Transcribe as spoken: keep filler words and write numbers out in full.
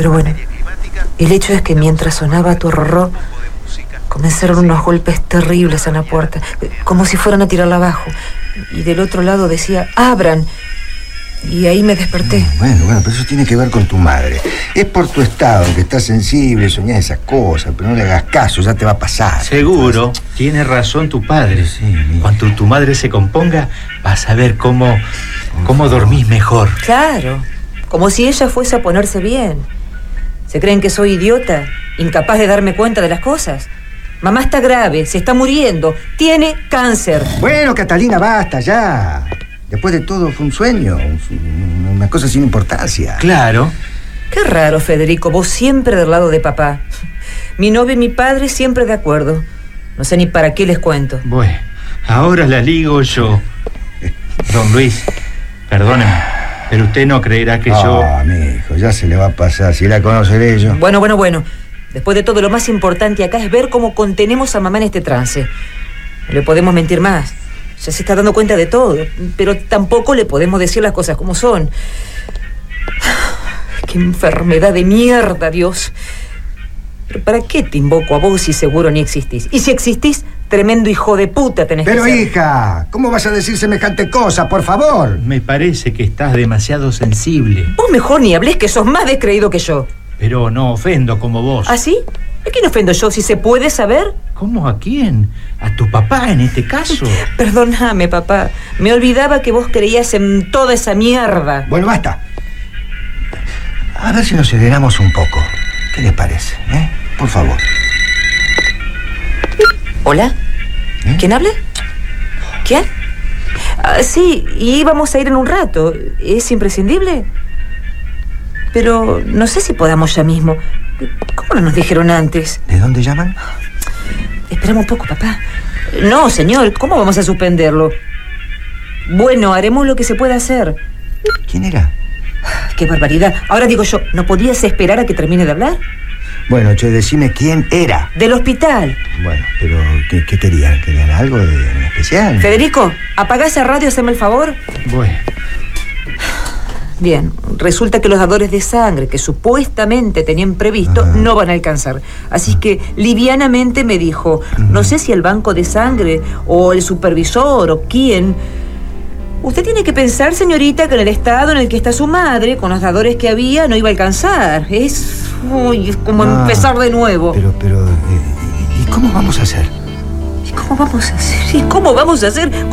Pero bueno, el hecho es que mientras sonaba tu rorró, comenzaron unos golpes terribles en la puerta, como si fueran a tirarla abajo. Y del otro lado decía, abran. Y ahí me desperté. Bueno, bueno, pero eso tiene que ver con tu madre. Es por tu estado, que estás sensible, soñás esas cosas, pero no le hagas caso, ya te va a pasar. Seguro, tiene razón tu padre. Sí, mira. Cuando tu madre se componga, vas a ver cómo, cómo dormís mejor. Claro, como si ella fuese a ponerse bien. ¿Se creen que soy idiota? ¿Incapaz de darme cuenta de las cosas? Mamá está grave, se está muriendo, tiene cáncer. Bueno, Catalina, basta ya. Después de todo fue un sueño, una cosa sin importancia. Claro. Qué raro, Federico, vos siempre del lado de papá. Mi novio y mi padre siempre de acuerdo. No sé ni para qué les cuento. Bueno, ahora la ligo yo. Don Luis, perdóneme, pero usted no creerá que Ah, yo... Ah, mi hijo, ya se le va a pasar, si la conoceré yo. Bueno, bueno, bueno. Después de todo, lo más importante acá es ver cómo contenemos a mamá en este trance. No le podemos mentir más. Ya se está dando cuenta de todo, pero tampoco le podemos decir las cosas como son. ¡Qué enfermedad de mierda, Dios! ¿Pero para qué te invoco a vos si seguro ni existís? Y si existís, tremendo hijo de puta tenés Pero que ser. hija, ¿cómo vas a decir semejante cosa, por favor? Me parece que estás demasiado sensible. Vos mejor ni hablés, que sos más descreído que yo. Pero no ofendo como vos. ¿Ah, sí? ¿A quién ofendo yo, si se puede saber? ¿Cómo a quién? ¿A tu papá en este caso? Perdóname, papá. Me olvidaba que vos creías en toda esa mierda. Bueno, basta. A ver si nos serenamos un poco. ¿Qué les parece, eh? Por favor. ¿Hola? ¿Eh? ¿Quién habla? ¿Quién? Ah, sí, íbamos a ir en un rato. ¿Es imprescindible? Pero no sé si podamos ya mismo. ¿Cómo no nos dijeron antes? ¿De dónde llaman? Esperamos un poco, papá. No, señor, ¿cómo vamos a suspenderlo? Bueno, haremos lo que se pueda hacer. ¿Quién era? ¡Qué barbaridad! Ahora digo yo, ¿no podías esperar a que termine de hablar? Bueno, che, decime quién era. Del hospital. Bueno, pero ¿qué, qué querían? ¿Querían algo de en especial? Federico, apagá esa radio, haceme el favor. Bueno. Bien, resulta que los dadores de sangre que supuestamente tenían previsto Ajá. no van a alcanzar. Así que livianamente me dijo, no sé si el banco de sangre o el supervisor o quién. Usted tiene que pensar, señorita, que en el estado en el que está su madre, con los dadores que había, no iba a alcanzar. Es, uy, es como Ah, empezar de nuevo. Pero, pero, eh, ¿y cómo vamos a hacer? ¿Y cómo vamos a hacer? ¿Y cómo vamos a hacer?